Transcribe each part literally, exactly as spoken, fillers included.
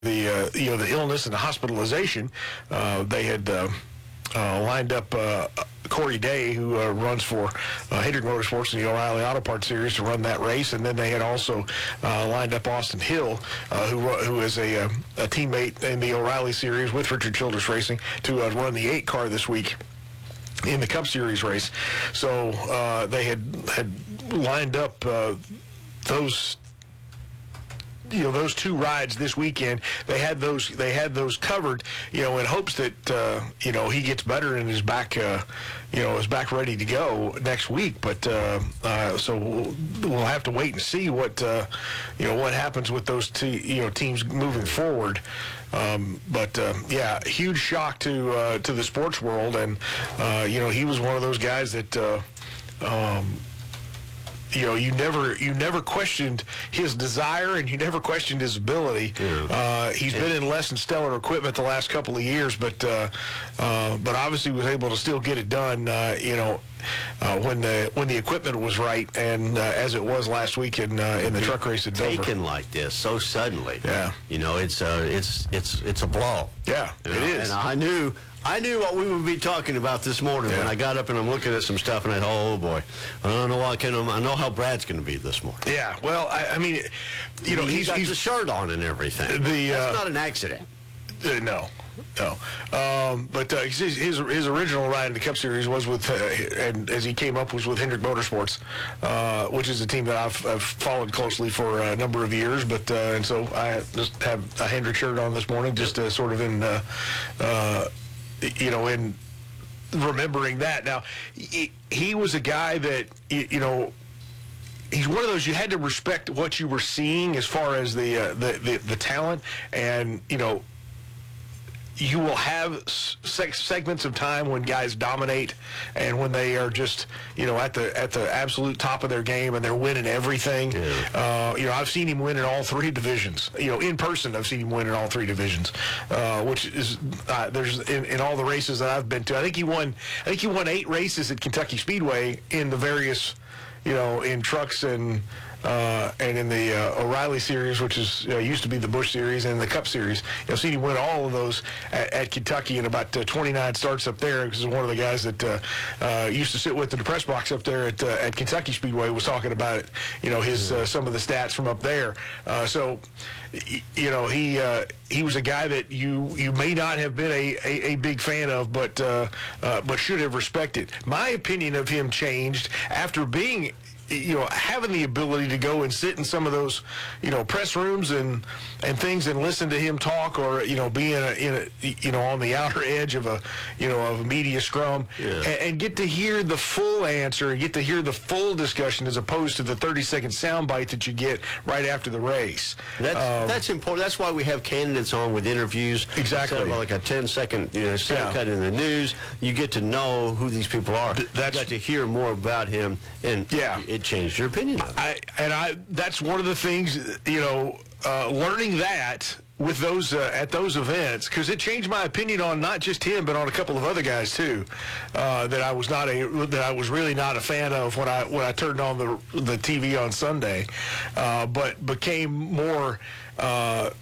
the uh, you know the illness and the hospitalization. Uh, they had uh, uh, lined up uh, Corey Day, who uh, runs for uh, Hendrick Motorsports in the O'Reilly Auto Parts Series, to run that race, and then they had also uh, lined up Austin Hill, uh, who who is a, a teammate in the O'Reilly Series with Richard Childress Racing, to uh, run the eight car this week in the Cup Series race. So uh, they had had lined up uh, those. You know, those two rides this weekend. They had those. They had those covered. You know, in hopes that uh, you know he gets better and is back. Uh, you know, is back ready to go next week. But uh, uh, so we'll, we'll have to wait and see what uh, you know what happens with those two. You know, teams moving forward. Um, but uh, yeah, huge shock to uh, to the sports world, and uh, you know he was one of those guys that. Uh, um, You know, you never you never questioned his desire, and you never questioned his ability. Yeah. Uh, he's yeah. been in less than stellar equipment the last couple of years, but uh, uh, but obviously was able to still get it done. Uh, you know, uh, when the when the equipment was right, and uh, as it was last week in uh, in the truck race at Dover. Taken like this so suddenly. Yeah. You know, it's uh, it's it's it's a blow. Yeah, you it know? is. And I knew. I knew what we would be talking about this morning yeah. when I got up and I'm looking at some stuff and I thought, oh boy, I don't know what kind of, I know how Brad's going to be this morning. Yeah, well, I, I mean, you know, he's, he's got he's the shirt on and everything. The, That's uh, not an accident. Uh, no, no. Um, but uh, his, his his original ride in the Cup Series was with, uh, and as he came up, was with Hendrick Motorsports, uh, which is a team that I've, I've followed closely for a number of years. But uh, and so I just have a Hendrick shirt on this morning, just uh, sort of in. Uh, uh, you know, in remembering that. Now, he, he was a guy that, you know, he's one of those, you had to respect what you were seeing as far as the, uh, the, the, the talent, and, you know, you will have sex segments of time when guys dominate and when they are just, you know, at the at the absolute top of their game and they're winning everything. Yeah. Uh, you know, I've seen him win in all three divisions. You know, in person, I've seen him win in all three divisions, uh, which is uh, there's in, in all the races that I've been to. I think he won. I think he won eight races at Kentucky Speedway in the various, you know, in trucks and. Uh, and in the uh, O'Reilly Series, which is uh, used to be the Busch Series, and the Cup Series, you'll see him win all of those at, at Kentucky in about uh, twenty-nine starts up there. Because one of the guys that uh, uh, used to sit with in the press box up there at uh, at Kentucky Speedway was talking about it. You know, his uh, some of the stats from up there. Uh, so, you know, he uh, he was a guy that you you may not have been a, a, a big fan of, but uh, uh, but should have respected. My opinion of him changed after being. You know, having the ability to go and sit in some of those, you know, press rooms and and things and listen to him talk, or you know, be in a, in a you know on the outer edge of a you know of a media scrum, yeah. and, and get to hear the full answer, and get to hear the full discussion as opposed to the thirty second soundbite that you get right after the race. That's um, that's important. That's why we have candidates on with interviews. Exactly, instead of like a ten second you know sound cut in the news. You get to know who these people are. Th- that's you got to hear more about him, and yeah. It, changed your opinion of it. I, and I, that's one of the things, you know, uh, learning that with those, uh, at those events, because it changed my opinion on not just him, but on a couple of other guys too, uh, that I was not a, that I was really not a fan of when I, when I turned on the, the T V on Sunday, uh, but became more, uh,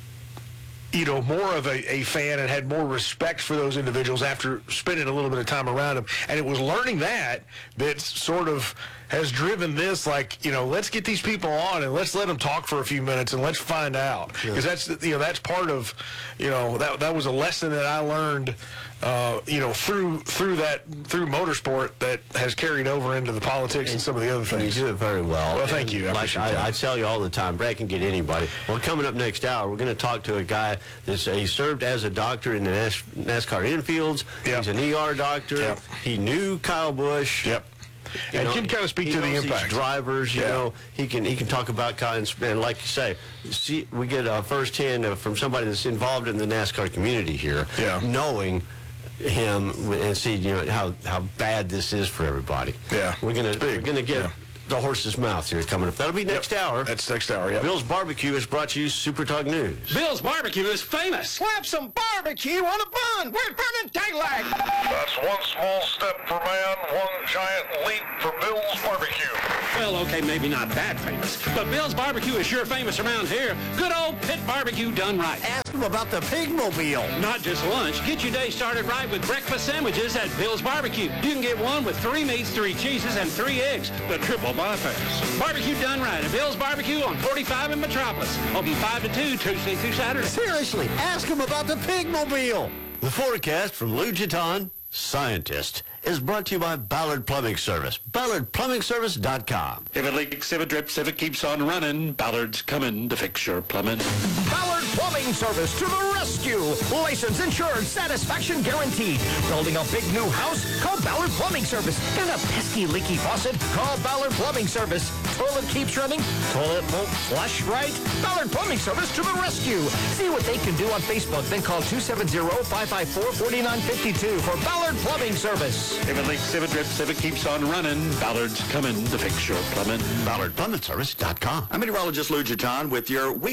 you know, more of a, a fan and had more respect for those individuals after spending a little bit of time around them. And it was learning that that sort of has driven this, like, you know, let's get these people on and let's let them talk for a few minutes and let's find out. Because that's, you know, that's part of, you know, that that was a lesson that I learned, uh, you know, through through that, through motorsport that has carried over into the politics and, and some of the other things. You do it very well. Well, thank and you. I, like I, I tell you all the time, Brad can get anybody. Well, coming up next hour, we're going to talk to a guy that's, uh, he served as a doctor in the NAS, NASCAR infields. Yep. He's an E R doctor. Yep. He knew Kyle Busch. Yep. You and know, can kind of speak to the impact. Drivers, you yeah. know, he can he can talk about Kyle, and, and like you say, see, we get a firsthand uh, from somebody that's involved in the NASCAR community here, yeah. knowing him and see you know how how bad this is for everybody. Yeah, we're gonna we're gonna get. Yeah. The horse's mouth here coming up. That'll be next yep. hour. That's next hour, yeah. Bill's Barbecue is brought to you Super Talk News. Bill's Barbecue is famous. Slap some barbecue on a bun. We're burning daylight. That's one small step for man, one giant leap for Bill's Barbecue. Well, okay, maybe not that famous, but Bill's Barbecue is sure famous around here. Good old pit barbecue done right. Ask them about the Pigmobile. Not just lunch. Get your day started right with breakfast sandwiches at Bill's Barbecue. You can get one with three meats, three cheeses, and three eggs. The triple bypass. Barbecue done right at Bill's Barbecue on forty-five in Metropolis. Open five to two, Tuesday through Saturday. Seriously, ask them about the Pigmobile. The forecast from Lou Giton, scientist, is brought to you by Ballard Plumbing Service. Ballard Plumbing Service dot com. If it leaks, if it drips, if it keeps on running, Ballard's coming to fix your plumbing. Ballard Plumbing Service to the rescue. License, insured, satisfaction guaranteed. Building a big new house? Call Ballard Plumbing Service. Got a pesky leaky faucet? Call Ballard Plumbing Service. Toilet keeps running? Toilet won't flush right? Ballard Plumbing Service to the rescue. See what they can do on Facebook. Then call two seven zero, five five four, four nine five two for Ballard Plumbing Service. If it leaks, if it drips, if it keeps on running, Ballard's coming to fix your plumbing. Ballard Plumbing Service dot com. I'm meteorologist Lou Giton with your week.